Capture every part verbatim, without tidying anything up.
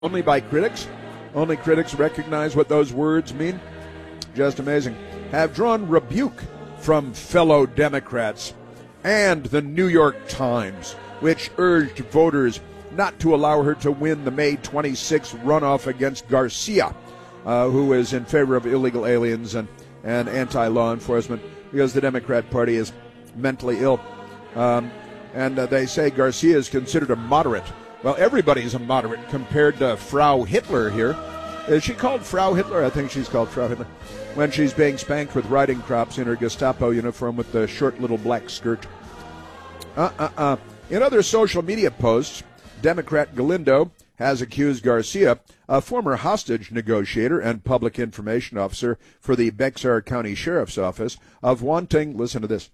only by critics. Only critics recognize what those words mean. Just amazing. Have drawn rebuke from fellow Democrats and the New York Times, which urged voters not to allow her to win the May twenty-sixth runoff against Garcia, uh, who is in favor of illegal aliens and, and anti-law enforcement, because the Democrat Party is mentally ill. Um, and uh, they say Garcia is considered a moderate. Well, everybody's a moderate compared to Frau Hitler here. Is she called Frau Hitler? I think she's called Frau Hitler. When she's being spanked with riding crops in her Gestapo uniform with the short little black skirt. Uh-uh-uh. In other social media posts, Democrat Galindo has accused Garcia, a former hostage negotiator and public information officer for the Bexar County Sheriff's Office, of wanting, listen to this,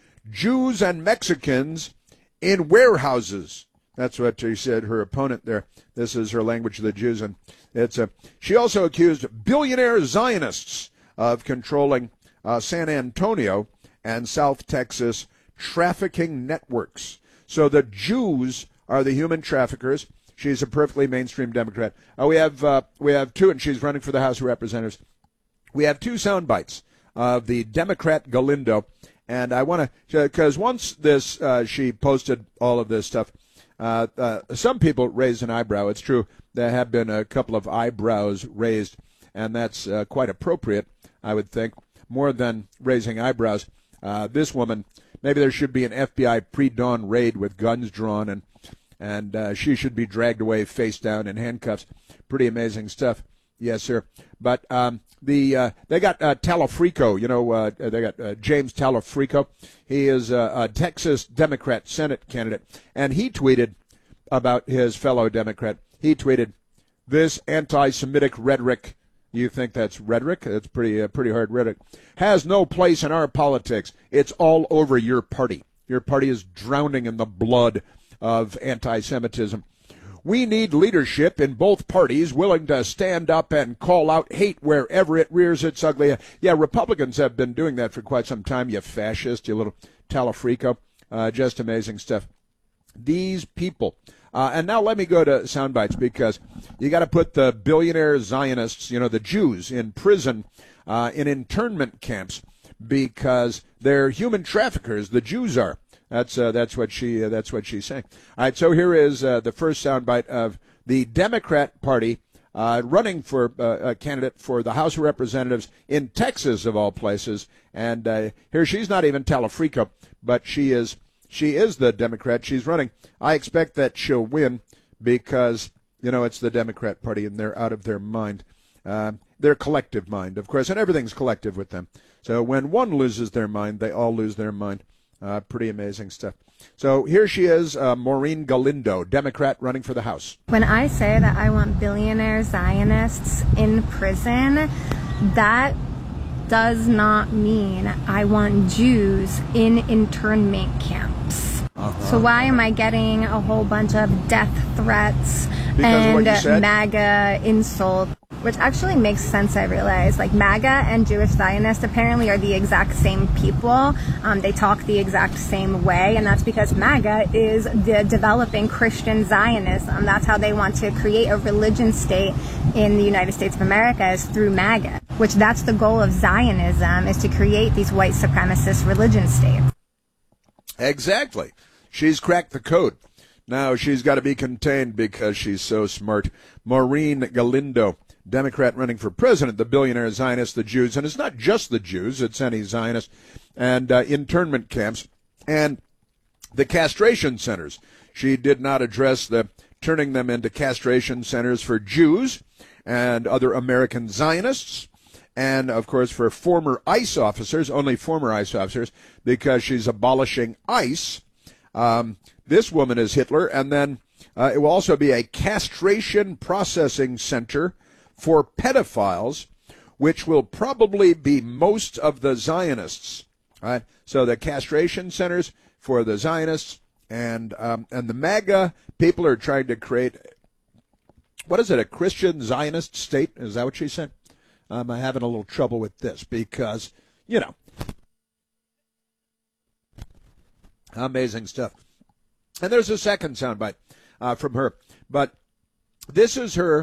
Jews and Mexicans in warehouses. That's what she said, her opponent there. This is her language of the Jews. And it's a, she also accused billionaire Zionists of controlling uh, San Antonio and South Texas trafficking networks. So the Jews are the human traffickers. She's a perfectly mainstream Democrat. Uh, we have uh, we have two, and she's running for the House of Representatives. We have two sound bites of the Democrat Galindo. And I want to, because once this, uh, she posted all of this stuff, Uh, uh, some people raised an eyebrow. It's true. There have been a couple of eyebrows raised, and that's uh, quite appropriate, I would think, more than raising eyebrows. Uh, this woman, maybe there should be an F B I pre-dawn raid with guns drawn, and and uh, she should be dragged away face down in handcuffs. Pretty amazing stuff. Yes, sir. But um, the uh, they got uh, Talafrico, you know, uh, they got uh, James Talafrico. He is a, a Texas Democrat Senate candidate, and he tweeted about his fellow Democrat. He tweeted, "This anti-Semitic rhetoric," you think that's rhetoric? That's pretty uh, pretty hard rhetoric, "has no place in our politics. It's all over your party. Your party is drowning in the blood of anti-Semitism. We need leadership in both parties willing to stand up and call out hate wherever it rears its ugly head." Yeah, Republicans have been doing that for quite some time, you fascist, you little Talafrico. Uh, just amazing stuff. These people. Uh, and now let me go to sound bites, because you got to put the billionaire Zionists, you know, the Jews, in prison, uh, in internment camps, because they're human traffickers. The Jews are. That's uh, that's what she uh, that's what she's saying. All right, so here is uh, the first soundbite of the Democrat Party uh, running for uh, a candidate for the House of Representatives in Texas, of all places. And uh, here she's not even Talafrico, but she is she is the Democrat. She's running. I expect that she'll win, because you know it's the Democrat Party and they're out of their mind, uh, their collective mind, of course, and everything's collective with them. So when one loses their mind, they all lose their mind. Uh, pretty amazing stuff. So here she is, uh, Maureen Galindo, Democrat running for the House. When I say that I want billionaire Zionists in prison, that does not mean I want Jews in internment camps. Uh-huh. So why am I getting a whole bunch of death threats because and MAGA insults? Which actually makes sense, I realize. Like, MAGA and Jewish Zionists apparently are the exact same people. Um, they talk the exact same way, and that's because MAGA is the developing Christian Zionism. That's how they want to create a religion state in the United States of America, is through MAGA, which that's the goal of Zionism, is to create these white supremacist religion states. Exactly. She's cracked the code. Now she's got to be contained because she's so smart. Maureen Galindo, Democrat running for president, the billionaire Zionists, the Jews, and it's not just the Jews, it's any Zionist, and uh, internment camps, and the castration centers. She did not address the turning them into castration centers for Jews and other American Zionists, and, of course, for former ICE officers, only former ICE officers, because she's abolishing ICE. Um, this woman is Hitler, and then uh, it will also be a castration processing center for pedophiles, which will probably be most of the Zionists. All right? So the castration centers for the Zionists, and um, and the MAGA people are trying to create, what is it, a Christian Zionist state? Is that what she said? Um, I'm having a little trouble with this because, you know, amazing stuff. And there's a second soundbite uh, from her. But This is her